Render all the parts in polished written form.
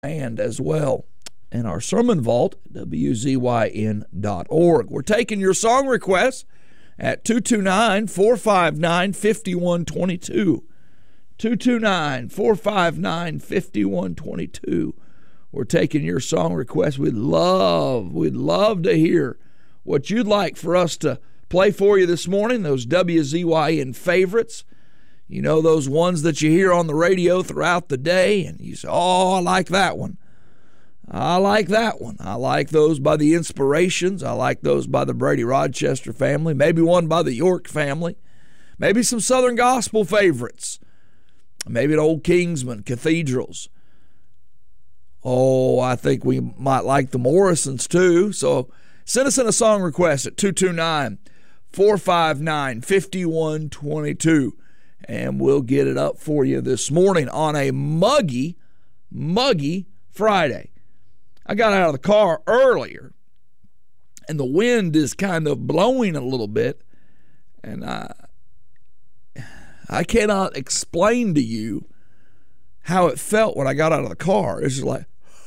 and as well in our sermon vault, WZYN.org. We're taking your song requests at 229-459-5122. 229-459-5122. We're taking your song requests. We'd love to hear what you'd like for us to play for you this morning, those WZYN favorites. You know, those ones that you hear on the radio throughout the day, and you say, oh, I like that one. I like that one. I like those by the Inspirations. I like those by the Brady Rochester family. Maybe one by the York family. Maybe some Southern Gospel favorites. Maybe an Old Kingsman, Cathedrals. Oh, I think we might like the Morrisons too. So send us in a song request at 229-459-5122. And we'll get it up for you this morning on a muggy Friday. I got out of the car earlier, and the wind is kind of blowing a little bit, and I cannot explain to you how it felt when I got out of the car. It's just like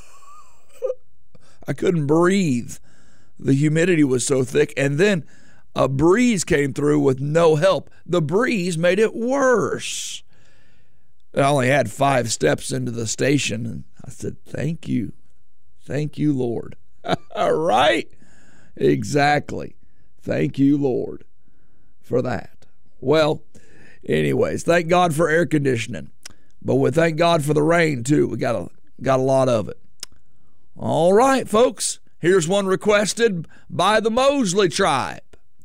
I couldn't breathe. The humidity was so thick, and then a breeze came through with no help. The breeze made it worse. I only had 5 steps into the station, and I said, thank you. Thank you, Lord. All right? Exactly. Thank you, Lord, for that. Well, anyways, thank God for air conditioning. But we thank God for the rain, too. We got a lot of it. All right, folks. Here's one requested by the Mosley Tribe.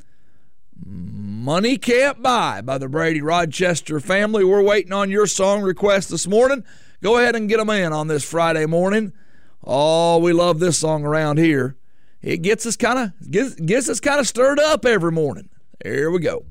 Money Can't Buy by the Brady Rochester family. We're waiting on your song request this morning. Go ahead and get them in on this Friday morning. Oh, we love this song around here. It gets us kind of stirred up every morning. Here we go.